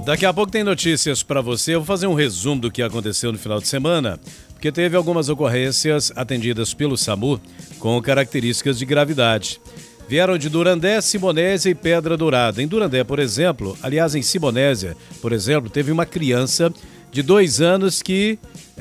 Daqui a pouco tem notícias para você. Eu vou fazer um resumo do que aconteceu no final de semana, porque teve algumas ocorrências atendidas pelo SAMU com características de gravidade. Vieram de Durandé, Simonésia e Pedra Dourada. Em Durandé, por exemplo, aliás, em Simonésia, por exemplo, teve uma criança de 2 anos que